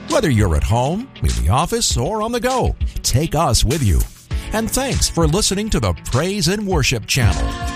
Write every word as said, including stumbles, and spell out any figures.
Whether you're at home, in the office, or on the go, take us with you. And thanks for listening to the Praise and Worship Channel.